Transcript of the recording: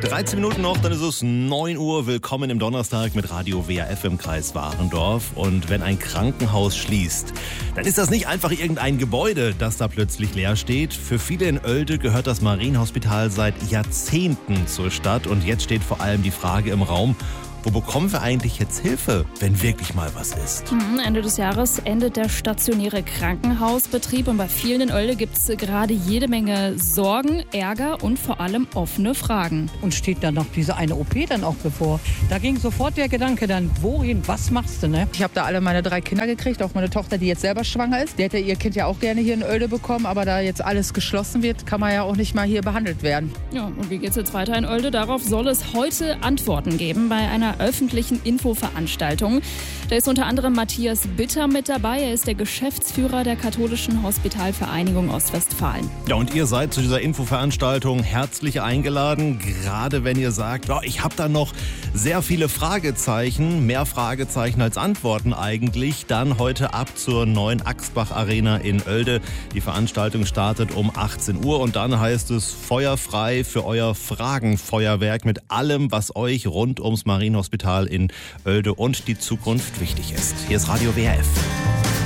13 Minuten noch, dann ist es 9 Uhr. Willkommen im Donnerstag mit Radio WRF im Kreis Warendorf. Und wenn ein Krankenhaus schließt, dann ist das nicht einfach irgendein Gebäude, das da plötzlich leer steht. Für viele in Oelde gehört das Marienhospital seit Jahrzehnten zur Stadt. Und jetzt steht vor allem die Frage im Raum, wo bekommen wir eigentlich jetzt Hilfe, wenn wirklich mal was ist? Ende des Jahres endet der stationäre Krankenhausbetrieb und bei vielen in Oelde gibt es gerade jede Menge Sorgen, Ärger und vor allem offene Fragen. Und steht dann noch diese eine OP dann auch bevor. Da ging sofort der Gedanke dann, wohin, was machst du, ne? Ich habe da alle meine 3 Kinder gekriegt, auch meine Tochter, die jetzt selber schwanger ist. Die hätte ihr Kind ja auch gerne hier in Oelde bekommen, aber da jetzt alles geschlossen wird, kann man ja auch nicht mal hier behandelt werden. Ja, und wie geht's jetzt weiter in Oelde? Darauf soll es heute Antworten geben bei einer öffentlichen Infoveranstaltung. Da ist unter anderem Matthias Bitter mit dabei. Er ist der Geschäftsführer der Katholischen Hospitalvereinigung Ostwestfalen. Ja, und ihr seid zu dieser Infoveranstaltung herzlich eingeladen, gerade wenn ihr sagt, ja, ich habe da noch sehr viele Fragezeichen, mehr Fragezeichen als Antworten eigentlich. Dann heute ab zur neuen Axbach Arena in Oelde. Die Veranstaltung startet um 18 Uhr und dann heißt es Feuer frei für euer Fragenfeuerwerk mit allem, was euch rund ums Marienhospital in Oelde und die Zukunft wichtig ist. Hier ist Radio WRF.